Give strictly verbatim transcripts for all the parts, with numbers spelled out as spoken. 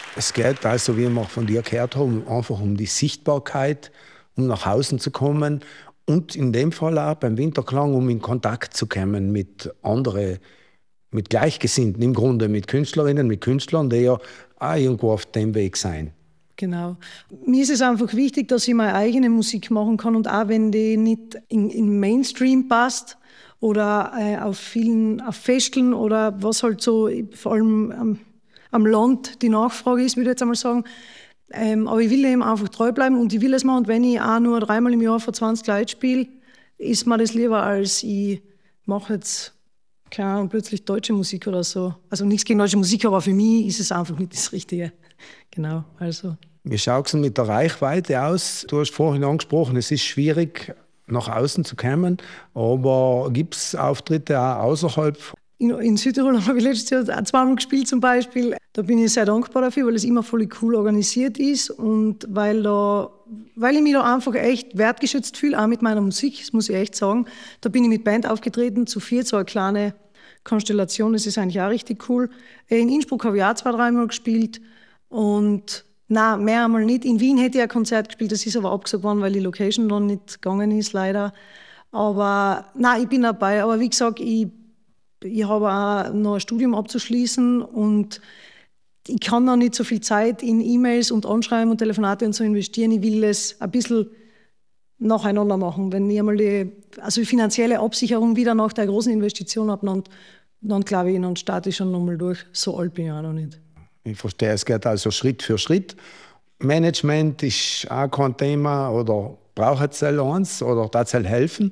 Es geht also, wie wir von dir gehört haben, einfach um die Sichtbarkeit, um nach außen zu kommen und in dem Fall auch beim Winterklang, um in Kontakt zu kommen mit anderen, mit Gleichgesinnten im Grunde, mit Künstlerinnen, mit Künstlern, die ja auch irgendwo auf dem Weg sein. Genau. Mir ist es einfach wichtig, dass ich meine eigene Musik machen kann und auch wenn die nicht in, in Mainstream passt oder äh, auf vielen auf Festeln oder was halt so vor allem am, am Land die Nachfrage ist, würde ich jetzt einmal sagen. Ähm, aber ich will dem einfach treu bleiben und ich will es machen. Und wenn ich auch nur dreimal im Jahr vor zwanzig Leuten spiele, ist mir das lieber, als ich mache jetzt, keine Ahnung, plötzlich deutsche Musik oder so. Also nichts gegen deutsche Musik, aber für mich ist es einfach nicht das Richtige. Genau, also. Wie schaut es mit der Reichweite aus? Du hast vorhin angesprochen, es ist schwierig, nach außen zu kommen, aber gibt es Auftritte auch außerhalb? In, in Südtirol habe ich letztes Jahr zweimal gespielt zum Beispiel. Da bin ich sehr dankbar dafür, weil es immer voll cool organisiert ist und weil, da, weil ich mich da einfach echt wertgeschätzt fühle, auch mit meiner Musik, das muss ich echt sagen. Da bin ich mit Band aufgetreten, zu viert, so eine kleine Konstellation, das ist eigentlich auch richtig cool. In Innsbruck habe ich auch zwei, dreimal gespielt und nein, mehr einmal nicht. In Wien hätte ich ein Konzert gespielt, das ist aber abgesagt worden, weil die Location dann nicht gegangen ist, leider. Aber nein, ich bin dabei. Aber wie gesagt, ich, ich habe auch noch ein Studium abzuschließen und ich kann noch nicht so viel Zeit in E-Mails und Anschreiben und Telefonate und so investieren. Ich will es ein bisschen nacheinander machen. Wenn ich einmal die, also die finanzielle Absicherung wieder nach der großen Investition habe, dann, dann glaube ich, dann starte ich schon nochmal durch. So alt bin ich auch noch nicht. Ich verstehe, es geht also Schritt für Schritt. Management ist auch kein Thema oder braucht es eins oder darf es helfen?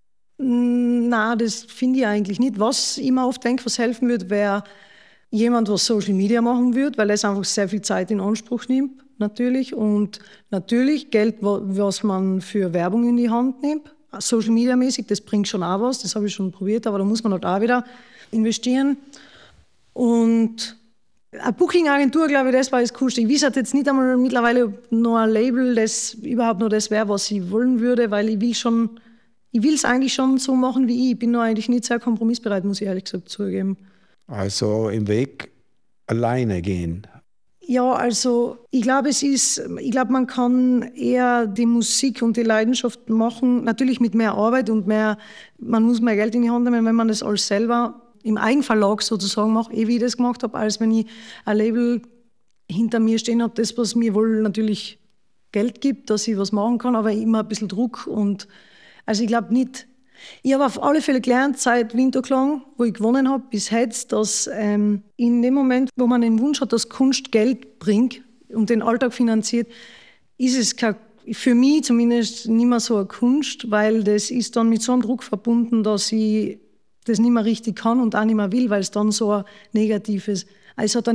Nein, das finde ich eigentlich nicht. Was ich mir oft denke, was helfen würde, wäre jemand, was Social Media machen würde, weil es einfach sehr viel Zeit in Anspruch nimmt, natürlich. Und natürlich Geld, was man für Werbung in die Hand nimmt, Social Media mäßig, das bringt schon auch was, das habe ich schon probiert, aber da muss man halt auch wieder investieren. Und eine Booking-Agentur, glaube ich, das war das Coolste. Ich weiß halt jetzt nicht einmal mittlerweile noch ein Label, das überhaupt noch das wäre, was ich wollen würde, weil ich will schon, ich will es eigentlich schon so machen wie ich. Ich bin noch eigentlich nicht sehr kompromissbereit, muss ich ehrlich gesagt zugeben. Also im Weg alleine gehen. Ja, also ich glaube, es ist, ich glaube, man kann eher die Musik und die Leidenschaft machen, natürlich mit mehr Arbeit und mehr, man muss mehr Geld in die Hand nehmen, wenn man das alles selber im Eigenverlag sozusagen mache, eh wie ich das gemacht habe, als wenn ich ein Label hinter mir stehen habe, das, was mir wohl natürlich Geld gibt, dass ich was machen kann, aber immer ein bisschen Druck. Und also ich glaube nicht, ich habe auf alle Fälle gelernt, seit Winterklang, wo ich gewonnen habe, bis jetzt, dass ähm, in dem Moment, wo man den Wunsch hat, dass Kunst Geld bringt und den Alltag finanziert, ist es kein, für mich zumindest nicht mehr so eine Kunst, weil das ist dann mit so einem Druck verbunden, dass ich das nicht mehr richtig kann und auch nicht mehr will, weil es dann so ein negatives, also es hat dann